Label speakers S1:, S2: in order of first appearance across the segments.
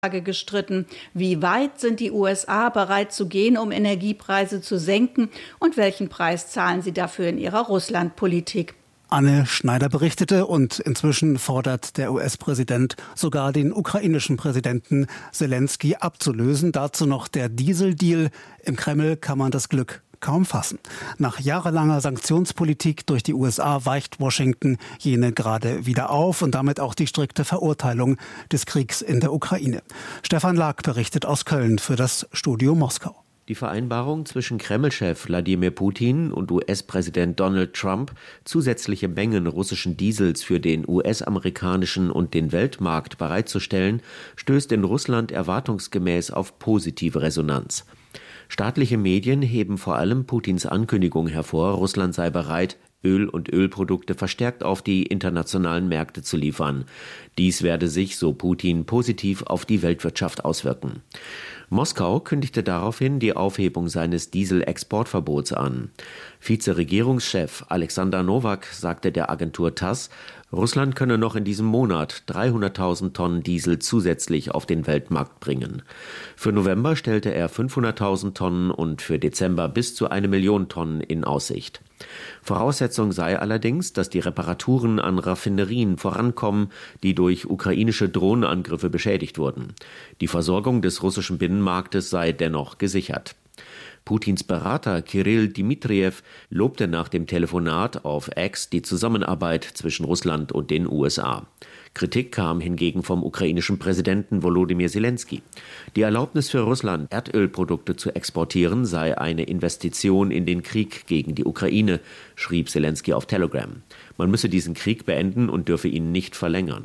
S1: gestritten. Wie weit sind die USA bereit zu gehen, um Energiepreise zu senken? Und welchen Preis zahlen sie dafür in ihrer Russlandpolitik?
S2: Anne Schneider berichtete, und inzwischen fordert der US-Präsident sogar den ukrainischen Präsidenten Selenskyj abzulösen. Dazu noch der Dieseldeal. Im Kreml kann man das Glück kaum fassen. Nach jahrelanger Sanktionspolitik durch die USA weicht Washington jene gerade wieder auf und damit auch die strikte Verurteilung des Kriegs in der Ukraine. Stefan Lag berichtet aus Köln für das Studio Moskau.
S3: Die Vereinbarung zwischen Kreml-Chef Wladimir Putin und US-Präsident Donald Trump, zusätzliche Mengen russischen Diesels für den US-amerikanischen und den Weltmarkt bereitzustellen, stößt in Russland erwartungsgemäß auf positive Resonanz. Staatliche Medien heben vor allem Putins Ankündigung hervor, Russland sei bereit, Öl und Ölprodukte verstärkt auf die internationalen Märkte zu liefern. Dies werde sich, so Putin, positiv auf die Weltwirtschaft auswirken. Moskau kündigte daraufhin die Aufhebung seines Dieselexportverbots an. Vizeregierungschef Alexander Nowak sagte der Agentur TASS, Russland könne noch in diesem Monat 300.000 Tonnen Diesel zusätzlich auf den Weltmarkt bringen. Für November stellte er 500.000 Tonnen und für Dezember bis zu 1 Million Tonnen in Aussicht. Voraussetzung sei allerdings, dass die Reparaturen an Raffinerien vorankommen, die durch ukrainische Drohnenangriffe beschädigt wurden. Die Versorgung des russischen Binnenmarktes sei dennoch gesichert. Putins Berater Kyrill Dmitrijew lobte nach dem Telefonat auf X die Zusammenarbeit zwischen Russland und den USA. Kritik kam hingegen vom ukrainischen Präsidenten Volodymyr Selenskyj. Die Erlaubnis für Russland, Erdölprodukte zu exportieren, sei eine Investition in den Krieg gegen die Ukraine, schrieb Selenskyj auf Telegram. Man müsse diesen Krieg beenden und dürfe ihn nicht verlängern.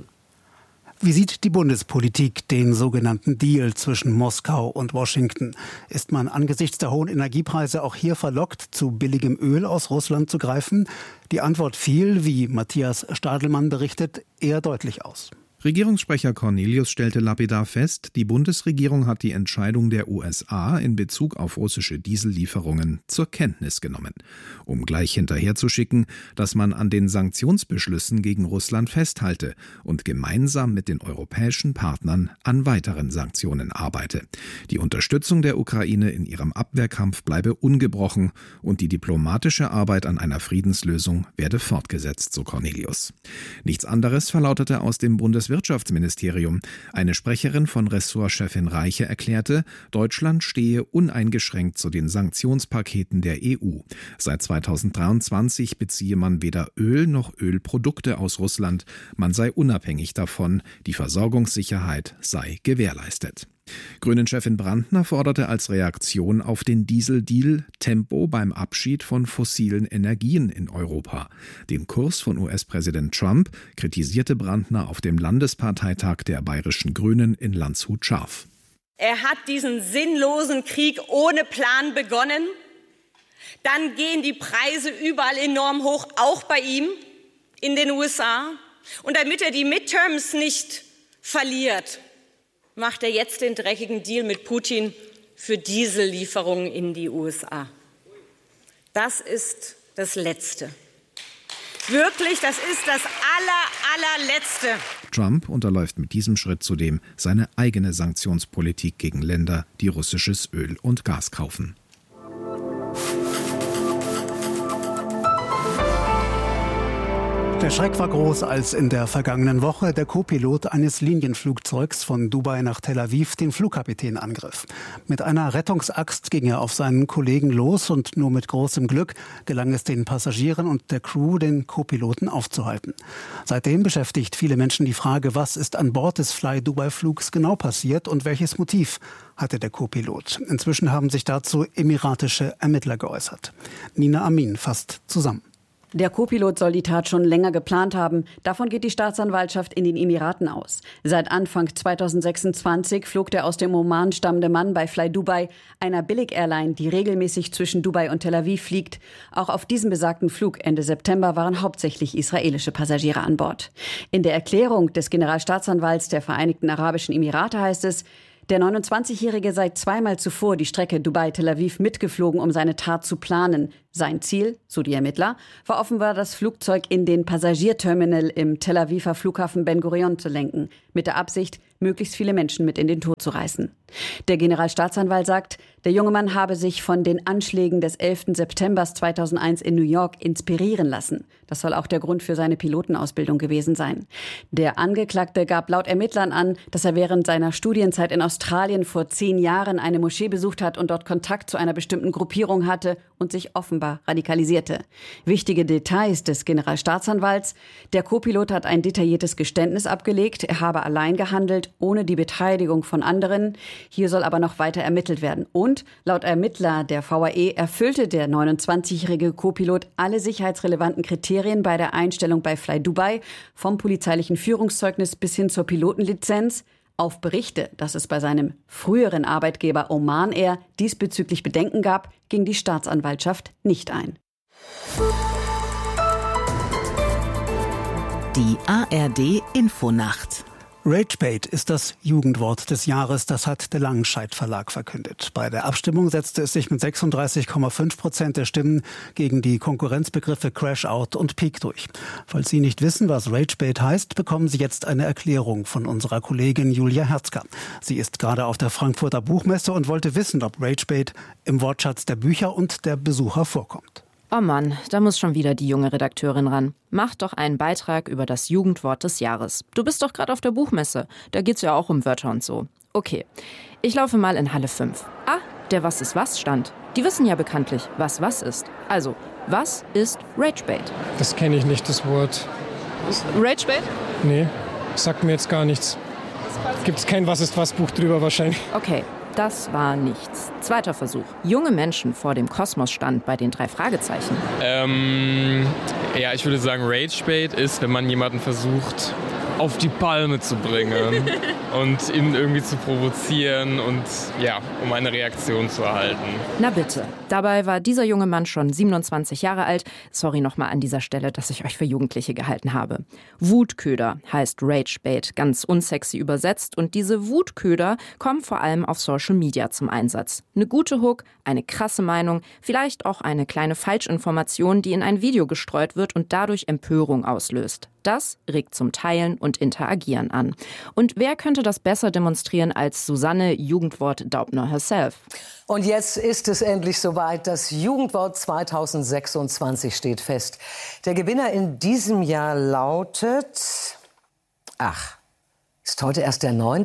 S2: Wie sieht die Bundespolitik den sogenannten Deal zwischen Moskau und Washington? Ist man angesichts der hohen Energiepreise auch hier verlockt, zu billigem Öl aus Russland zu greifen? Die Antwort fiel, wie Matthias Stadelmann berichtet, eher deutlich aus.
S4: Regierungssprecher Cornelius stellte lapidar fest, die Bundesregierung hat die Entscheidung der USA in Bezug auf russische Diesellieferungen zur Kenntnis genommen, um gleich hinterherzuschicken, dass man an den Sanktionsbeschlüssen gegen Russland festhalte und gemeinsam mit den europäischen Partnern an weiteren Sanktionen arbeite. Die Unterstützung der Ukraine in ihrem Abwehrkampf bleibe ungebrochen und die diplomatische Arbeit an einer Friedenslösung werde fortgesetzt, so Cornelius. Nichts anderes verlautete aus dem Bundeswirtschaftsministerium. Eine Sprecherin von Ressortchefin Reiche erklärte, Deutschland stehe uneingeschränkt zu den Sanktionspaketen der EU. Seit 2023 beziehe man weder Öl noch Ölprodukte aus Russland. Man sei unabhängig davon. Die Versorgungssicherheit sei gewährleistet. Grünen-Chefin Brandner forderte als Reaktion auf den Dieseldeal Tempo beim Abschied von fossilen Energien in Europa. Den Kurs von US-Präsident Trump kritisierte Brandner auf dem Landesparteitag der Bayerischen Grünen in Landshut scharf.
S5: Er hat diesen sinnlosen Krieg ohne Plan begonnen. Dann gehen die Preise überall enorm hoch, auch bei ihm in den USA. Und damit er die Midterms nicht verliert, macht er jetzt den dreckigen Deal mit Putin für Diesellieferungen in die USA. Das ist das Letzte. Wirklich, das ist das allerletzte.
S4: Trump unterläuft mit diesem Schritt zudem seine eigene Sanktionspolitik gegen Länder, die russisches Öl und Gas kaufen.
S2: Der Schreck war groß, als in der vergangenen Woche der Co-Pilot eines Linienflugzeugs von Dubai nach Tel Aviv den Flugkapitän angriff. Mit einer Rettungsaxt ging er auf seinen Kollegen los und nur mit großem Glück gelang es den Passagieren und der Crew, den Co-Piloten aufzuhalten. Seitdem beschäftigt viele Menschen die Frage, was ist an Bord des Fly-Dubai-Flugs genau passiert und welches Motiv hatte der Co-Pilot. Inzwischen haben sich dazu emiratische Ermittler geäußert. Nina Amin fasst zusammen.
S6: Der Co-Pilot soll die Tat schon länger geplant haben. Davon geht die Staatsanwaltschaft in den Emiraten aus. Seit Anfang 2026 flog der aus dem Oman stammende Mann bei Fly Dubai, einer Billig-Airline, die regelmäßig zwischen Dubai und Tel Aviv fliegt. Auch auf diesem besagten Flug Ende September waren hauptsächlich israelische Passagiere an Bord. In der Erklärung des Generalstaatsanwalts der Vereinigten Arabischen Emirate heißt es, der 29-Jährige sei zweimal zuvor die Strecke Dubai-Tel Aviv mitgeflogen, um seine Tat zu planen. Sein Ziel, so die Ermittler, war offenbar das Flugzeug in den Passagierterminal im Tel Aviver Flughafen Ben Gurion zu lenken, mit der Absicht, möglichst viele Menschen mit in den Tod zu reißen. Der Generalstaatsanwalt sagt, der junge Mann habe sich von den Anschlägen des 11. September 2001 in New York inspirieren lassen. Das soll auch der Grund für seine Pilotenausbildung gewesen sein. Der Angeklagte gab laut Ermittlern an, dass er während seiner Studienzeit in Australien vor 10 Jahren eine Moschee besucht hat und dort Kontakt zu einer bestimmten Gruppierung hatte und sich offenbar radikalisierte. Wichtige Details des Generalstaatsanwalts: Der Co-Pilot hat ein detailliertes Geständnis abgelegt, er habe allein gehandelt, ohne die Beteiligung von anderen. Hier soll aber noch weiter ermittelt werden. Und laut Ermittler der VAE erfüllte der 29-jährige Co-Pilot alle sicherheitsrelevanten Kriterien bei der Einstellung bei Fly Dubai, vom polizeilichen Führungszeugnis bis hin zur Pilotenlizenz. Auf Berichte, dass es bei seinem früheren Arbeitgeber Oman Air diesbezüglich Bedenken gab, ging die Staatsanwaltschaft nicht ein.
S7: Die ARD Infonacht.
S2: Ragebait ist das Jugendwort des Jahres, das hat der Langenscheidt Verlag verkündet. Bei der Abstimmung setzte es sich mit 36,5% der Stimmen gegen die Konkurrenzbegriffe Crash-Out und Peak durch. Falls Sie nicht wissen, was Ragebait heißt, bekommen Sie jetzt eine Erklärung von unserer Kollegin Julia Herzka. Sie ist gerade auf der Frankfurter Buchmesse und wollte wissen, ob Ragebait im Wortschatz der Bücher und der Besucher vorkommt.
S8: Oh Mann, da muss schon wieder die junge Redakteurin ran. Mach doch einen Beitrag über das Jugendwort des Jahres. Du bist doch gerade auf der Buchmesse. Da geht's ja auch um Wörter und so. Okay, ich laufe mal in Halle 5. Ah, der Was ist was Stand. Die wissen ja bekanntlich, was ist. Also, was ist Ragebait?
S9: Das kenne ich nicht, das Wort.
S8: Ragebait?
S9: Nee, sagt mir jetzt gar nichts. Gibt's kein Was ist was Buch drüber wahrscheinlich.
S8: Okay. Das war nichts. Zweiter Versuch. Junge Menschen vor dem Kosmos-Stand bei den 3 Fragezeichen.
S10: Ja, ich würde sagen, Ragebait ist, wenn man jemanden versucht, auf die Palme zu bringen und ihn irgendwie zu provozieren und ja, um eine Reaktion zu erhalten.
S8: Na bitte. Dabei war dieser junge Mann schon 27 Jahre alt. Sorry nochmal an dieser Stelle, dass ich euch für Jugendliche gehalten habe. Wutköder heißt Ragebait, ganz unsexy übersetzt. Und diese Wutköder kommen vor allem auf Social Media zum Einsatz. Eine gute Hook, eine krasse Meinung, vielleicht auch eine kleine Falschinformation, die in ein Video gestreut wird und dadurch Empörung auslöst. Das regt zum Teilen und Interagieren an. Und wer könnte das besser demonstrieren als Susanne Jugendwort Daubner herself?
S11: Und jetzt ist es endlich soweit. Das Jugendwort 2026 steht fest. Der Gewinner in diesem Jahr lautet... ist heute erst der 9.?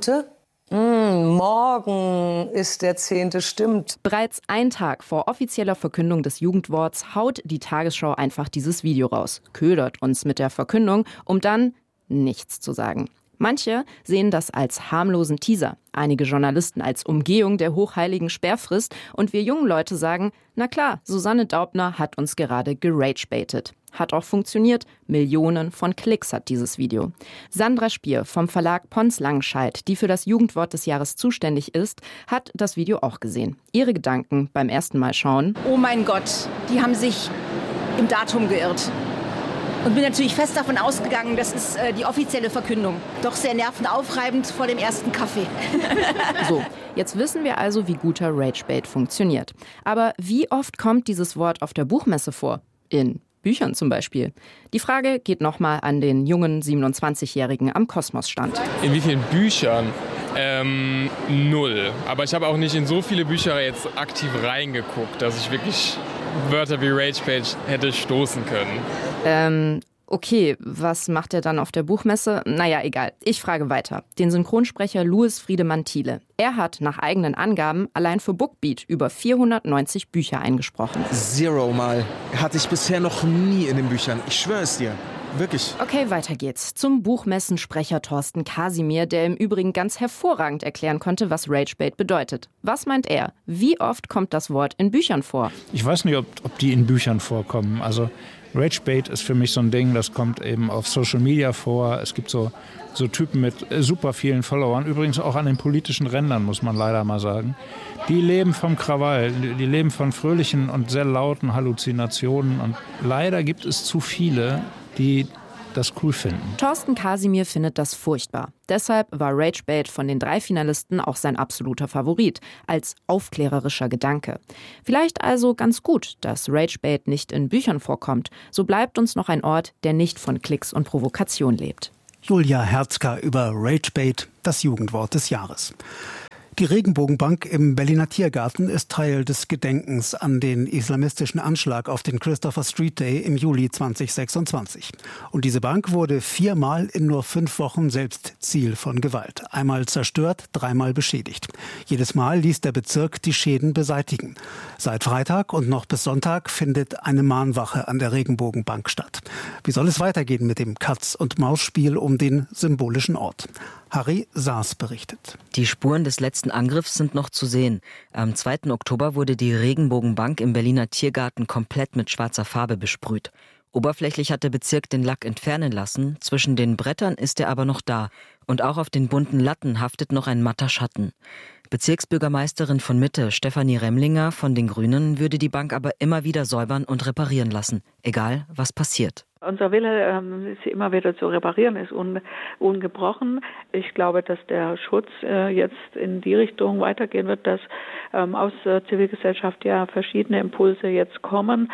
S11: Morgen ist der 10., stimmt.
S8: Bereits einen Tag vor offizieller Verkündung des Jugendworts haut die Tagesschau einfach dieses Video raus, ködert uns mit der Verkündung, um dann nichts zu sagen. Manche sehen das als harmlosen Teaser, einige Journalisten als Umgehung der hochheiligen Sperrfrist und wir jungen Leute sagen, na klar, Susanne Daubner hat uns gerade geragebaitet. Hat auch funktioniert. Millionen von Klicks hat dieses Video. Sandra Spier vom Verlag Pons Langenscheidt, die für das Jugendwort des Jahres zuständig ist, hat das Video auch gesehen. Ihre Gedanken beim ersten Mal schauen.
S12: Oh mein Gott, die haben sich im Datum geirrt. Und bin natürlich fest davon ausgegangen, das ist die offizielle Verkündung. Doch sehr nervenaufreibend vor dem ersten Kaffee.
S8: So, jetzt wissen wir also, wie guter Ragebait funktioniert. Aber wie oft kommt dieses Wort auf der Buchmesse vor? In Büchern zum Beispiel. Die Frage geht nochmal an den jungen 27-Jährigen am Kosmos-Stand.
S10: In wie vielen Büchern? 0. Aber ich habe auch nicht in so viele Bücher jetzt aktiv reingeguckt, dass ich wirklich Wörter wie Ragebait hätte stoßen können.
S8: Okay, was macht er dann auf der Buchmesse? Naja, egal. Ich frage weiter. Den Synchronsprecher Louis Friedemann-Thiele. Er hat nach eigenen Angaben allein für Bookbeat über 490 Bücher eingesprochen.
S13: 0 Mal. Hatte ich bisher noch nie in den Büchern. Ich schwöre es dir. Wirklich.
S8: Okay, weiter geht's. Zum Buchmessensprecher Thorsten Kasimir, der im Übrigen ganz hervorragend erklären konnte, was Ragebait bedeutet. Was meint er? Wie oft kommt das Wort in Büchern vor?
S14: Ich weiß nicht, ob die in Büchern vorkommen. Also Ragebait ist für mich so ein Ding, das kommt eben auf Social Media vor. Es gibt so Typen mit super vielen Followern, übrigens auch an den politischen Rändern, muss man leider mal sagen. Die leben vom Krawall, die leben von fröhlichen und sehr lauten Halluzinationen. Und leider gibt es zu viele, die das cool finden.
S8: Thorsten Kasimir findet das furchtbar. Deshalb war Ragebait von den 3 Finalisten auch sein absoluter Favorit, als aufklärerischer Gedanke. Vielleicht also ganz gut, dass Ragebait nicht in Büchern vorkommt. So bleibt uns noch ein Ort, der nicht von Klicks und Provokation lebt.
S2: Julia Herzka über Ragebait, das Jugendwort des Jahres. Die Regenbogenbank im Berliner Tiergarten ist Teil des Gedenkens an den islamistischen Anschlag auf den Christopher Street Day im Juli 2026. Und diese Bank wurde 4-mal in nur 5 Wochen selbst Ziel von Gewalt. Einmal zerstört, 3-mal beschädigt. Jedes Mal ließ der Bezirk die Schäden beseitigen. Seit Freitag und noch bis Sonntag findet eine Mahnwache an der Regenbogenbank statt. Wie soll es weitergehen mit dem Katz-und-Maus-Spiel um den symbolischen Ort? Harry Saas berichtet.
S15: Die Spuren des letzten Angriffs sind noch zu sehen. Am 2. Oktober wurde die Regenbogenbank im Berliner Tiergarten komplett mit schwarzer Farbe besprüht. Oberflächlich hat der Bezirk den Lack entfernen lassen, zwischen den Brettern ist er aber noch da. Und auch auf den bunten Latten haftet noch ein matter Schatten. Bezirksbürgermeisterin von Mitte, Stefanie Remlinger von den Grünen, würde die Bank aber immer wieder säubern und reparieren lassen, egal was passiert.
S16: Unser Wille, sie immer wieder zu reparieren, ist ungebrochen. Ich glaube, dass der Schutz jetzt in die Richtung weitergehen wird, dass aus der Zivilgesellschaft ja verschiedene Impulse jetzt kommen,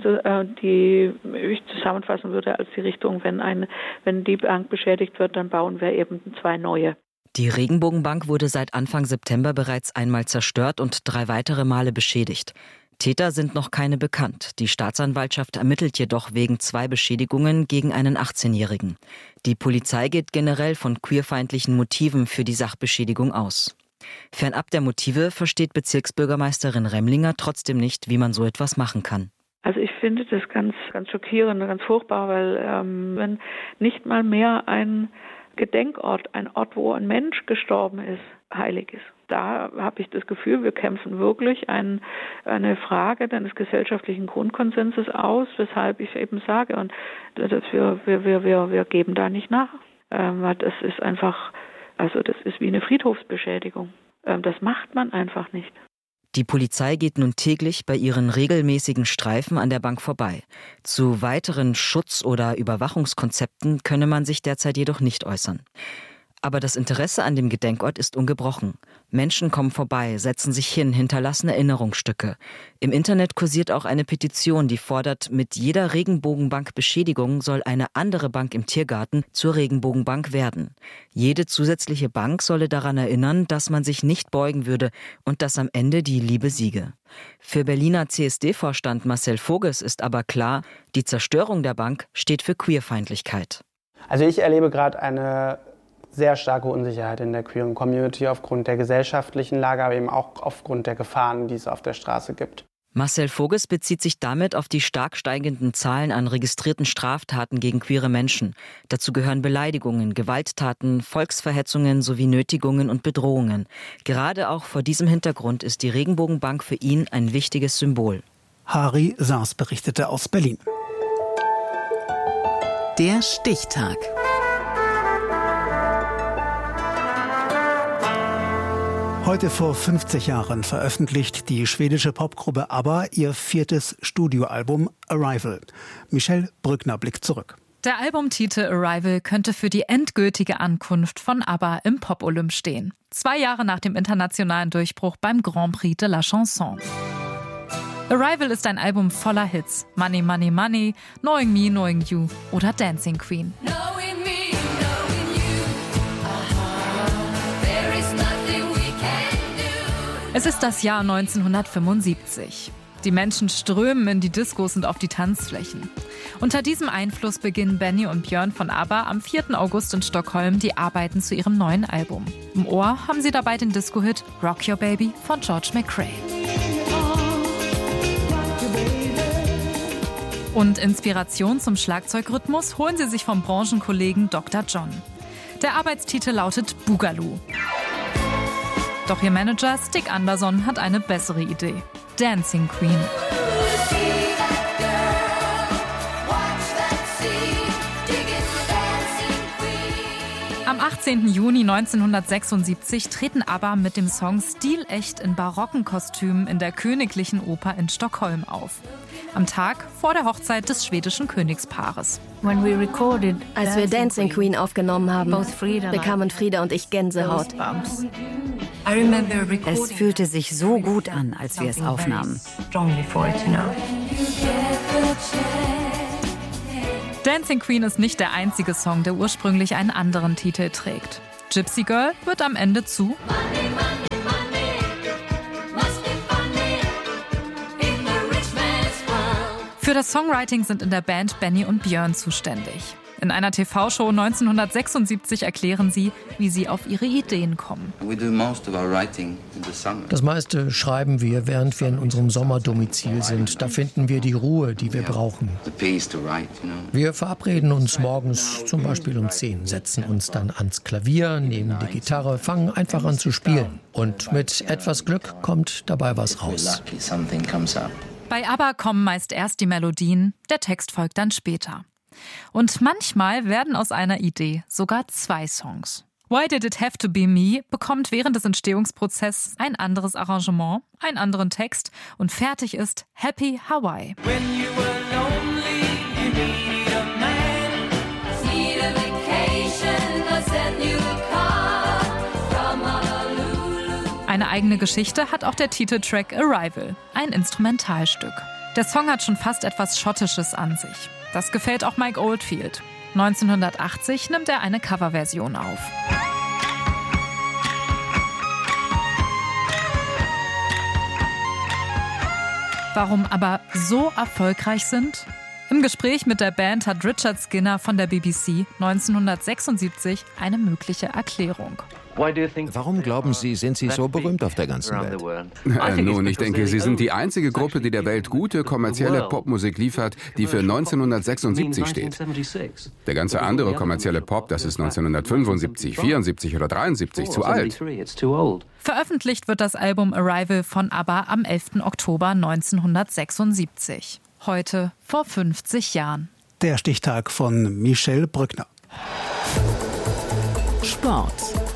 S16: die ich zusammenfassen würde als die Richtung, wenn die Bank beschädigt wird, dann bauen wir eben 2 neue.
S15: Die Regenbogenbank wurde seit Anfang September bereits einmal zerstört und 3 weitere Male beschädigt. Täter sind noch keine bekannt. Die Staatsanwaltschaft ermittelt jedoch wegen 2 Beschädigungen gegen einen 18-Jährigen. Die Polizei geht generell von queerfeindlichen Motiven für die Sachbeschädigung aus. Fernab der Motive versteht Bezirksbürgermeisterin Remlinger trotzdem nicht, wie man so etwas machen kann.
S16: Also ich finde das ganz, ganz schockierend und ganz furchtbar, weil wenn nicht mal mehr ein Gedenkort, ein Ort, wo ein Mensch gestorben ist, heilig ist. Da habe ich das Gefühl, wir kämpfen wirklich eine Frage eines gesellschaftlichen Grundkonsenses aus, weshalb ich eben sage, und dass wir geben da nicht nach. Weil das ist einfach, also das ist wie eine Friedhofsbeschädigung. Das macht man einfach nicht.
S15: Die Polizei geht nun täglich bei ihren regelmäßigen Streifen an der Bank vorbei. Zu weiteren Schutz- oder Überwachungskonzepten könne man sich derzeit jedoch nicht äußern. Aber das Interesse an dem Gedenkort ist ungebrochen. Menschen kommen vorbei, setzen sich hin, hinterlassen Erinnerungsstücke. Im Internet kursiert auch eine Petition, die fordert, mit jeder Regenbogenbank-Beschädigung soll eine andere Bank im Tiergarten zur Regenbogenbank werden. Jede zusätzliche Bank solle daran erinnern, dass man sich nicht beugen würde und dass am Ende die Liebe siege. Für Berliner CSD-Vorstand Marcel Voges ist aber klar, die Zerstörung der Bank steht für Queerfeindlichkeit.
S17: Also ich erlebe gerade eine sehr starke Unsicherheit in der queeren Community aufgrund der gesellschaftlichen Lage, aber eben auch aufgrund der Gefahren, die es auf der Straße gibt.
S15: Marcel Voges bezieht sich damit auf die stark steigenden Zahlen an registrierten Straftaten gegen queere Menschen. Dazu gehören Beleidigungen, Gewalttaten, Volksverhetzungen sowie Nötigungen und Bedrohungen. Gerade auch vor diesem Hintergrund ist die Regenbogenbank für ihn ein wichtiges Symbol.
S2: Harry Saas berichtete aus Berlin.
S7: Der Stichtag.
S2: Heute vor 50 Jahren veröffentlicht die schwedische Popgruppe ABBA ihr 4. Studioalbum Arrival. Michelle Brückner blickt zurück.
S18: Der Albumtitel Arrival könnte für die endgültige Ankunft von ABBA im Pop-Olymp stehen. 2 Jahre nach dem internationalen Durchbruch beim Grand Prix de la Chanson. Arrival ist ein Album voller Hits. Money, Money, Money, Knowing Me, Knowing You oder Dancing Queen. Es ist das Jahr 1975. Die Menschen strömen in die Diskos und auf die Tanzflächen. Unter diesem Einfluss beginnen Benny und Björn von ABBA am 4. August in Stockholm die Arbeiten zu ihrem neuen Album. Im Ohr haben sie dabei den Disco-Hit Rock Your Baby von George McRae. Und Inspiration zum Schlagzeugrhythmus holen sie sich vom Branchenkollegen Dr. John. Der Arbeitstitel lautet Boogaloo. Doch ihr Manager Stig Andersson hat eine bessere Idee. Dancing Queen. Am 18. Juni 1976 treten ABBA mit dem Song stilecht in barocken Kostümen in der Königlichen Oper in Stockholm auf. Am Tag vor der Hochzeit des schwedischen Königspaares.
S19: Als wir Dancing Queen aufgenommen haben, bekamen Frieda und ich Gänsehaut.
S20: Es fühlte sich so gut an, als wir es aufnahmen.
S18: Dancing Queen ist nicht der einzige Song, der ursprünglich einen anderen Titel trägt. Gypsy Girl wird am Ende zu Für das Songwriting sind in der Band Benny und Björn zuständig. In einer TV-Show 1976 erklären sie, wie sie auf ihre Ideen kommen.
S21: Das meiste schreiben wir, während wir in unserem Sommerdomizil sind. Da finden wir die Ruhe, die wir brauchen. Wir verabreden uns morgens zum Beispiel um 10, setzen uns dann ans Klavier, nehmen die Gitarre, fangen einfach an zu spielen. Und mit etwas Glück kommt dabei was raus.
S18: Bei ABBA kommen meist erst die Melodien, der Text folgt dann später. Und manchmal werden aus einer Idee sogar 2 Songs. Why Did It Have to Be Me bekommt während des Entstehungsprozesses ein anderes Arrangement, einen anderen Text und fertig ist Happy Hawaii. Eine eigene Geschichte hat auch der Titeltrack Arrival, ein Instrumentalstück. Der Song hat schon fast etwas Schottisches an sich. Das gefällt auch Mike Oldfield. 1980 nimmt er eine Coverversion auf. Warum aber so erfolgreich sind? Im Gespräch mit der Band hat Richard Skinner von der BBC 1976 eine mögliche Erklärung.
S22: Warum glauben Sie, sind Sie so berühmt auf der ganzen Welt?
S23: Nun, ich denke, Sie sind die einzige Gruppe, die der Welt gute, kommerzielle Popmusik liefert, die für 1976 steht. Der ganze andere kommerzielle Pop, das ist 1975, 74 oder 73 zu alt.
S18: Veröffentlicht wird das Album Arrival von ABBA am 11. Oktober 1976. Heute vor 50 Jahren.
S2: Der Stichtag von Michel Brückner.
S7: Sport.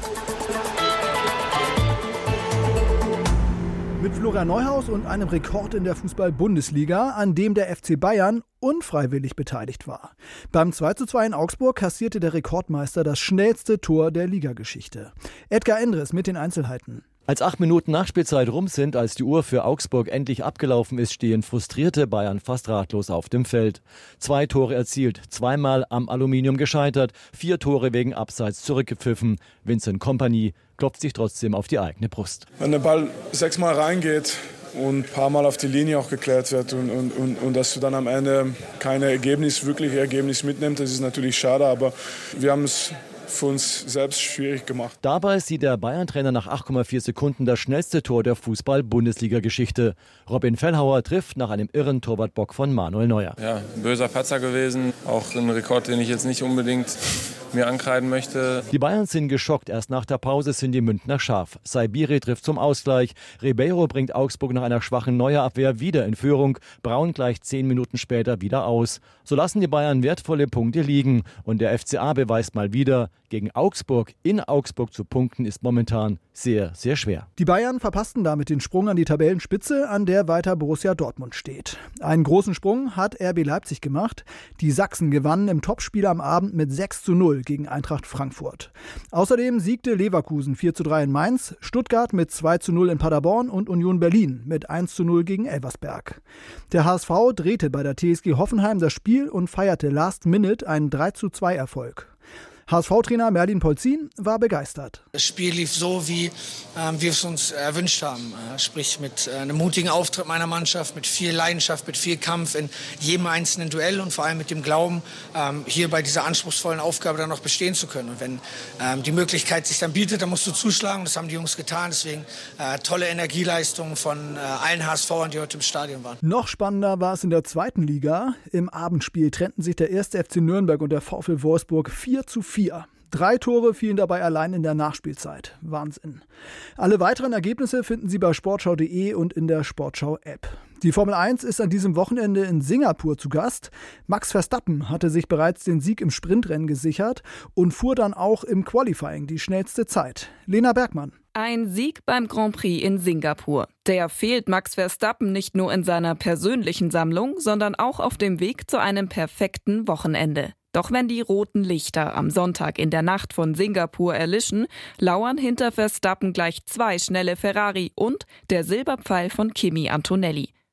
S24: Mit Florian Neuhaus und einem Rekord in der Fußball-Bundesliga, an dem der FC Bayern unfreiwillig beteiligt war. Beim 2:2 in Augsburg kassierte der Rekordmeister das schnellste Tor der Ligageschichte. Edgar Endres mit den Einzelheiten.
S25: Als 8 Minuten Nachspielzeit rum sind, als die Uhr für Augsburg endlich abgelaufen ist, stehen frustrierte Bayern fast ratlos auf dem Feld. 2 Tore erzielt, 2-mal am Aluminium gescheitert, 4 Tore wegen Abseits zurückgepfiffen. Vincent Kompany klopft sich trotzdem auf die eigene Brust.
S26: Wenn der Ball 6-mal reingeht und ein paar Mal auf die Linie auch geklärt wird und dass du dann am Ende kein wirkliches Ergebnis mitnimmst, das ist natürlich schade, aber wir haben es für uns selbst schwierig gemacht.
S25: Dabei sieht der Bayern-Trainer nach 8,4 Sekunden das schnellste Tor der Fußball-Bundesliga-Geschichte. Robin Fellhauer trifft nach einem irren Torwartbock von Manuel Neuer.
S27: Ja, ein böser Patzer gewesen. Auch ein Rekord, den ich jetzt nicht unbedingt mir ankreiden möchte.
S25: Die Bayern sind geschockt. Erst nach der Pause sind die Münchner scharf. Saibiri trifft zum Ausgleich. Ribeiro bringt Augsburg nach einer schwachen Neuerabwehr wieder in Führung. Braun gleicht 10 Minuten später wieder aus. So lassen die Bayern wertvolle Punkte liegen. Und der FCA beweist mal wieder, gegen Augsburg in Augsburg zu punkten ist momentan sehr, sehr schwer.
S24: Die Bayern verpassten damit den Sprung an die Tabellenspitze, an der weiter Borussia Dortmund steht. Einen großen Sprung hat RB Leipzig gemacht. Die Sachsen gewannen im Topspiel am Abend mit 6:0 gegen Eintracht Frankfurt. Außerdem siegte Leverkusen 4:3 in Mainz, Stuttgart mit 2:0 in Paderborn und Union Berlin mit 1:0 gegen Elversberg. Der HSV drehte bei der TSG Hoffenheim das Spiel und feierte last minute einen 3:2 Erfolg. HSV-Trainer Merlin Polzin war begeistert.
S28: Das Spiel lief so, wie wir es uns erwünscht haben. Sprich mit einem mutigen Auftritt meiner Mannschaft, mit viel Leidenschaft, mit viel Kampf in jedem einzelnen Duell und vor allem mit dem Glauben, hier bei dieser anspruchsvollen Aufgabe dann noch bestehen zu können. Und wenn die Möglichkeit sich dann bietet, dann musst du zuschlagen. Das haben die Jungs getan. Deswegen tolle Energieleistung von allen HSVern, die heute im Stadion waren.
S24: Noch spannender war es in der 2. Liga. Im Abendspiel trennten sich der 1. FC Nürnberg und der VfL Wolfsburg 4:4. 3 Tore fielen dabei allein in der Nachspielzeit. Wahnsinn. Alle weiteren Ergebnisse finden Sie bei sportschau.de und in der Sportschau-App. Die Formel 1 ist an diesem Wochenende in Singapur zu Gast. Max Verstappen hatte sich bereits den Sieg im Sprintrennen gesichert und fuhr dann auch im Qualifying die schnellste Zeit. Lena Bergmann.
S29: Ein Sieg beim Grand Prix in Singapur. Der fehlt Max Verstappen nicht nur in seiner persönlichen Sammlung, sondern auch auf dem Weg zu einem perfekten Wochenende. Doch wenn die roten Lichter am Sonntag in der Nacht von Singapur erlischen, lauern hinter Verstappen gleich 2 schnelle Ferrari und der Silberpfeil von Kimi Antonelli.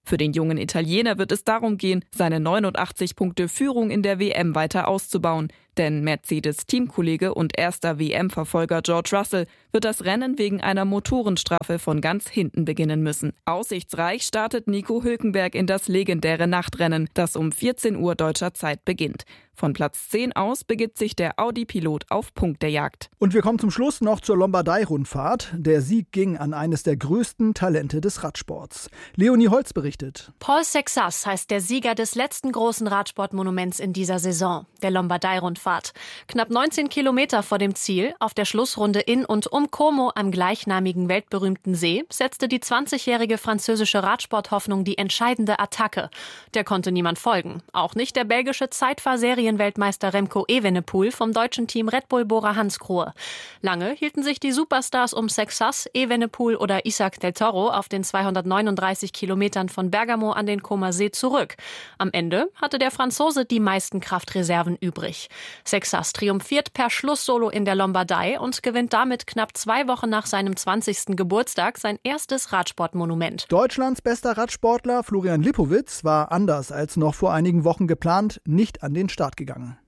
S29: Für den jungen Italiener wird es darum gehen, seine 89 Punkte Führung in der WM weiter auszubauen. Denn Mercedes-Teamkollege und erster WM-Verfolger George Russell wird das Rennen wegen einer Motorenstrafe von ganz hinten beginnen müssen. Aussichtsreich startet Nico Hülkenberg in das legendäre Nachtrennen, das um 14 Uhr deutscher Zeit beginnt. Von Platz 10 aus begibt sich der Audi-Pilot auf Punktejagd.
S24: Und wir kommen zum Schluss noch zur Lombardei-Rundfahrt. Der Sieg ging an eines der größten Talente des Radsports. Leonie Holz berichtet.
S1: Paul Sexas heißt der Sieger des letzten großen Radsportmonuments in dieser Saison, der Lombardei-Rundfahrt. Knapp 19 Kilometer vor dem Ziel, auf der Schlussrunde in und um Como am gleichnamigen weltberühmten See, setzte die 20-jährige französische Radsporthoffnung die entscheidende Attacke. Der konnte niemand folgen. Auch nicht der belgische Zeitfahr-Serienweltmeister Remco Evenepoel vom deutschen Team Red Bull Bora-Hansgrohe. Lange hielten sich die Superstars um Sexas, Evenepoel oder Isaac del Toro auf den 239 Kilometern von Bergamo an den Comer See zurück. Am Ende hatte der Franzose die meisten Kraftreserven übrig. Sexas triumphiert per Schlusssolo in der Lombardei und gewinnt damit knapp 2 Wochen nach seinem 20. Geburtstag sein erstes Radsportmonument.
S24: Deutschlands bester Radsportler Florian Lipowitz war anders als noch vor einigen Wochen geplant nicht an den Start gegangen.